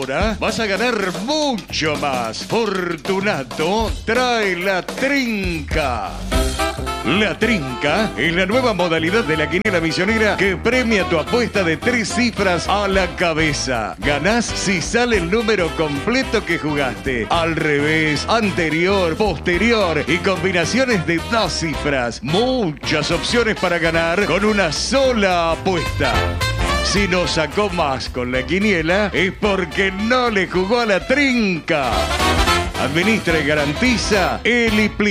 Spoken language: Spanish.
ahora vas a ganar mucho más. Fortunato trae la trinca. La trinca es la nueva modalidad de la quiniela misionera que premia tu apuesta de 3 cifras a la cabeza. Ganás si sale el número completo que jugaste. Al revés, anterior, posterior y combinaciones de 2 cifras. Muchas opciones para ganar con una sola apuesta. Si no sacó más con la quiniela es porque no le jugó a la trinca. Administra y garantiza Eli Pli.